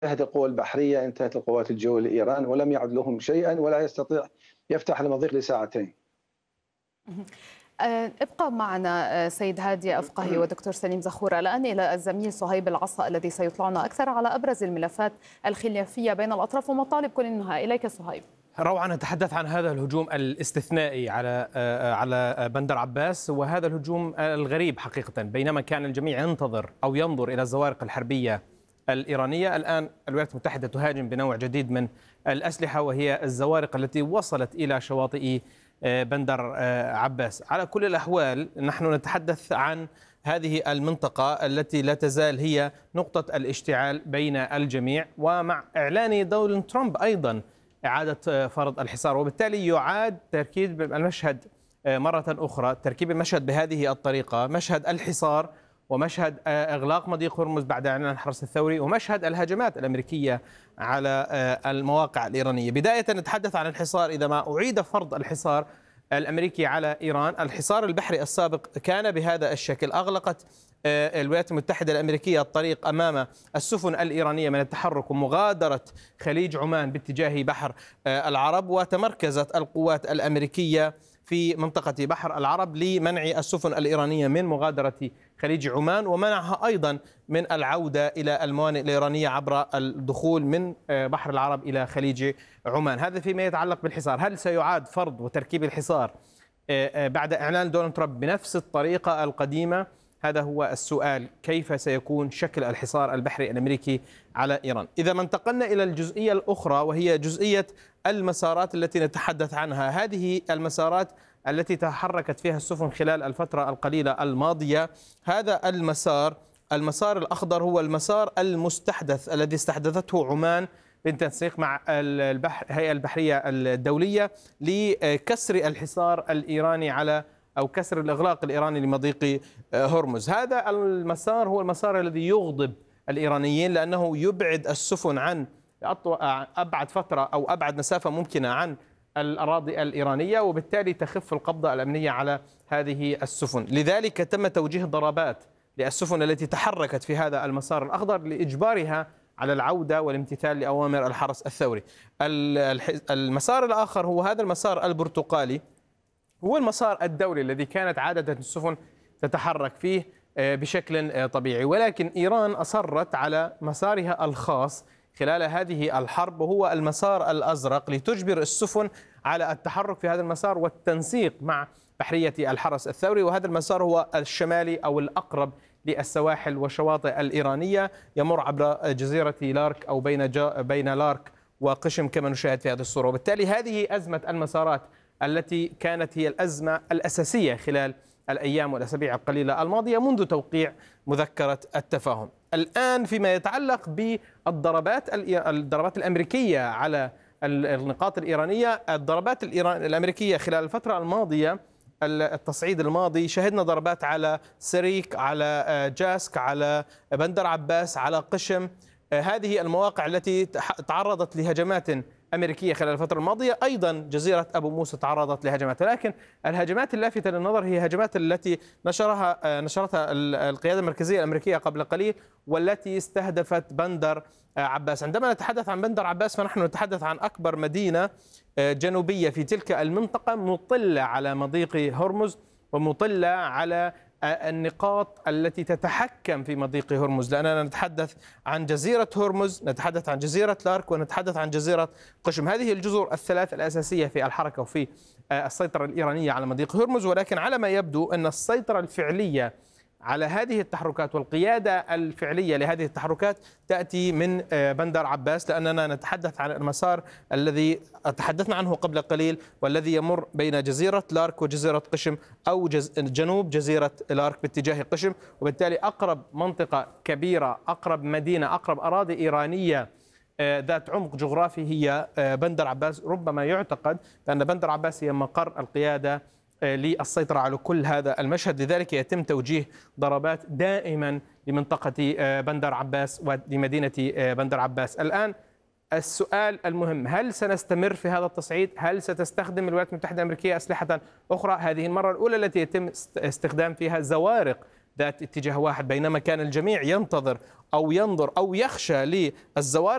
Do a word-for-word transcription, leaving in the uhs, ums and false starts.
انتهت القوى البحرية، انتهت القوات الجو لإيران، ولم يعد لهم شيئا ولا يستطيع يفتح المضيق لساعتين. آه، ابقى معنا آه، سيد هادي أفقهي ودكتور سليم زخور. الآن إلى الزميل صهيب العصا الذي سيطلعنا أكثر على أبرز الملفات الخلافية بين الأطراف ومطالب كل منها. إليك صهيب. روعة، نتحدث عن هذا الهجوم الاستثنائي على على بندر عباس، وهذا الهجوم الغريب حقيقة. بينما كان الجميع ينتظر أو ينظر إلى الزوارق الحربية الإيرانية، الآن الولايات المتحدة تهاجم بنوع جديد من الأسلحة، وهي الزوارق التي وصلت إلى شواطئ بندر عباس. على كل الأحوال نحن نتحدث عن هذه المنطقة التي لا تزال هي نقطة الاشتعال بين الجميع، ومع إعلان دونالد ترامب أيضا إعادة فرض الحصار، وبالتالي يعاد تركيب المشهد مرة أخرى. تركيب المشهد بهذه الطريقة، مشهد الحصار ومشهد إغلاق مضيق هرمز بعد إعلان الحرس الثوري، ومشهد الهجمات الأمريكية على المواقع الإيرانية. بداية نتحدث عن الحصار. إذا ما أعيد فرض الحصار الأمريكي على إيران، الحصار البحري السابق كان بهذا الشكل. أغلقت الولايات المتحدة الأمريكية الطريق أمام السفن الإيرانية من التحرك ومغادرة خليج عمان باتجاه بحر العرب، وتمركزت القوات الأمريكية في منطقة بحر العرب لمنع السفن الإيرانية من مغادرة خليج عمان، ومنعها أيضا من العودة إلى الموانئ الإيرانية عبر الدخول من بحر العرب إلى خليج عمان. هذا فيما يتعلق بالحصار. هل سيعاد فرض وتركيب الحصار بعد إعلان دونالد ترامب بنفس الطريقة القديمة؟ هذا هو السؤال. كيف سيكون شكل الحصار البحري الأمريكي على إيران؟ إذا ما انتقلنا إلى الجزئية الأخرى، وهي جزئية المسارات التي نتحدث عنها، هذه المسارات التي تحركت فيها السفن خلال الفترة القليلة الماضية. هذا المسار، المسار الأخضر، هو المسار المستحدث الذي استحدثته عمان بالتنسيق مع البحر الهيئة البحرية الدولية لكسر الحصار الإيراني على أو كسر الإغلاق الإيراني لمضيق هرمز. هذا المسار هو المسار الذي يغضب الإيرانيين، لأنه يبعد السفن عن أبعد فترة أو أبعد مسافة ممكنة عن الأراضي الإيرانية، وبالتالي تخف القبضة الأمنية على هذه السفن. لذلك تم توجيه ضربات للسفن التي تحركت في هذا المسار الأخضر لإجبارها على العودة والامتثال لأوامر الحرس الثوري. المسار الآخر هو هذا المسار البرتقالي، هو المسار الدولي الذي كانت عادة السفن تتحرك فيه بشكل طبيعي، ولكن إيران أصرت على مسارها الخاص خلال هذه الحرب، وهو المسار الأزرق، لتجبر السفن على التحرك في هذا المسار والتنسيق مع بحرية الحرس الثوري. وهذا المسار هو الشمالي أو الأقرب للسواحل والشواطئ الإيرانية، يمر عبر جزيرة لارك أو بين بين لارك وقشم كما نشاهد في هذه الصورة. وبالتالي هذه أزمة المسارات التي كانت هي الأزمة الأساسية خلال الأيام والأسابيع القليلة الماضية منذ توقيع مذكرة التفاهم. الآن فيما يتعلق بالضربات الضربات الأمريكية على النقاط الإيرانية، الضربات الأمريكية خلال الفترة الماضية، التصعيد الماضي، شهدنا ضربات على سريك، على جاسك، على بندر عباس، على قشم. هذه المواقع التي تعرضت لهجمات أمريكية خلال الفترة الماضية. أيضا جزيرة أبو موسى تعرضت لهجمات، ولكن الهجمات اللافتة للنظر هي هجمات التي نشرها نشرتها القيادة المركزية الأمريكية قبل قليل، والتي استهدفت بندر عباس. عندما نتحدث عن بندر عباس فنحن نتحدث عن أكبر مدينة جنوبية في تلك المنطقة، مطلة على مضيق هرمز ومطلة على النقاط التي تتحكم في مضيق هرمز، لأننا نتحدث عن جزيرة هرمز، نتحدث عن جزيرة لارك، ونتحدث عن جزيرة قشم. هذه الجزر الثلاث الأساسية في الحركة وفي السيطرة الإيرانية على مضيق هرمز. ولكن على ما يبدو أن السيطرة الفعلية على هذه التحركات والقيادة الفعلية لهذه التحركات تأتي من بندر عباس، لأننا نتحدث عن المسار الذي تحدثنا عنه قبل قليل، والذي يمر بين جزيرة لارك وجزيرة قشم، أو جز... جنوب جزيرة لارك باتجاه قشم. وبالتالي أقرب منطقة كبيرة، أقرب مدينة، أقرب أراضي إيرانية ذات عمق جغرافي هي بندر عباس. ربما يعتقد بأن بندر عباس هي مقر القيادة للسيطرة على كل هذا المشهد، لذلك يتم توجيه ضربات دائما لمنطقة بندر عباس ولمدينة بندر عباس. الآن السؤال المهم: هل سنستمر في هذا التصعيد؟ هل ستستخدم الولايات المتحدة الأمريكية أسلحة أخرى؟ هذه المرة الأولى التي يتم استخدام فيها زوارق ذات اتجاه واحد، بينما كان الجميع ينتظر أو ينظر أو يخشى للزوارق